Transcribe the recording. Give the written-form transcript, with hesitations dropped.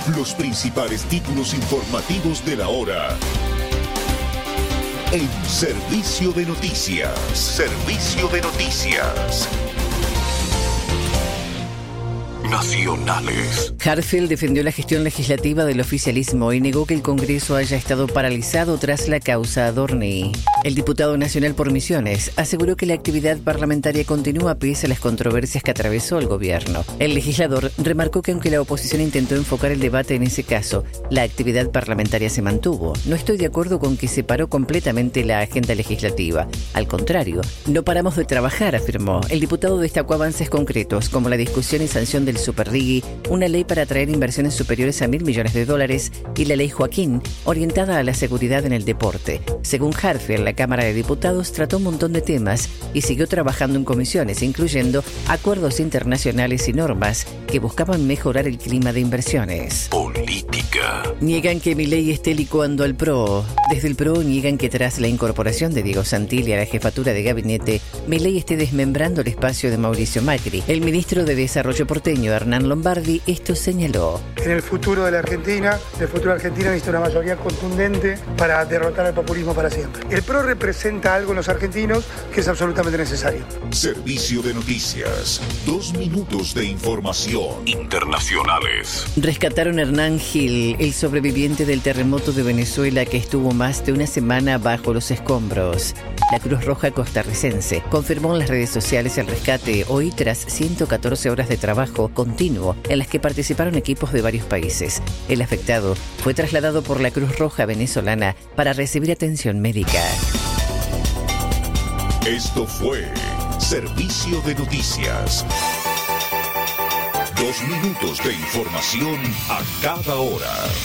Los principales títulos informativos de la hora. En Servicio de Noticias. Servicio de Noticias. Nacionales. Hadfield defendió la gestión legislativa del oficialismo y negó que el Congreso haya estado paralizado tras la causa Adorni. El diputado nacional por Misiones aseguró que la actividad parlamentaria continúa pese a las controversias que atravesó el gobierno. El legislador remarcó que aunque la oposición intentó enfocar el debate en ese caso, la actividad parlamentaria se mantuvo. No estoy de acuerdo con que se paró completamente la agenda legislativa. Al contrario, no paramos de trabajar, afirmó. El diputado destacó avances concretos como la discusión y sanción del Superrigi, una ley para atraer inversiones superiores a $1.000 millones y la ley Joaquín, orientada a la seguridad en el deporte. Según Hadfield, la Cámara de Diputados trató un montón de temas y siguió trabajando en comisiones, incluyendo acuerdos internacionales y normas que buscaban mejorar el clima de inversiones. Política. Niegan que Milei esté licuando al PRO. Desde el PRO niegan que tras la incorporación de Diego Santilli a la jefatura de gabinete, Milei esté desmembrando el espacio de Mauricio Macri. El ministro de Desarrollo porteño, Hernán Lombardi, esto señaló. En el futuro de la Argentina, necesita una mayoría contundente para derrotar al populismo para siempre. El PRO representa algo en los argentinos que es absolutamente necesario. Servicio de Noticias. 2 minutos de información. Internacionales. Rescataron a Hernán Gil, el sobreviviente del terremoto de Venezuela que estuvo más de una semana bajo los escombros. La Cruz Roja costarricense confirmó en las redes sociales el rescate hoy tras 114 horas de trabajo continuo en las que participaron equipos de varios países. El afectado fue trasladado por la Cruz Roja venezolana para recibir atención médica. Esto fue Servicio de Noticias. 2 minutos de información a cada hora.